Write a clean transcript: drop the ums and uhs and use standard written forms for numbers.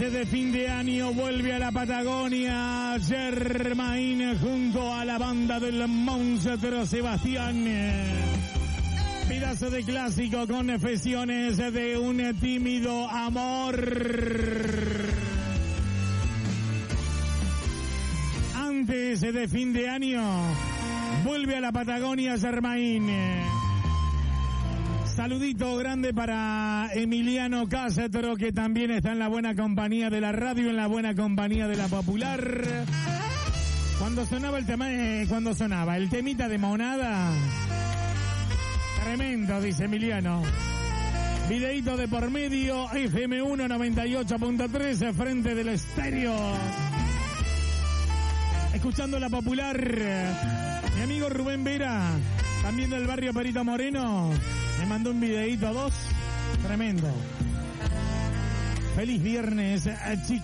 de fin de año vuelve a la Patagonia Germain junto a la banda del monstruo Sebastián. Pedazo de clásico, confesiones de un tímido amor. Antes de fin de año vuelve a la Patagonia Germain. Saludito grande para Emiliano Castro, que también está en la buena compañía de la radio, en la buena compañía de la popular. Cuando sonaba el temita de Monada, tremendo, dice Emiliano. Videíto de por medio, FM1 98.3, frente del estéreo. Escuchando la popular, mi amigo Rubén Vera, también del barrio Perito Moreno, me mandó un videíto a 2, tremendo. Feliz viernes, chicos.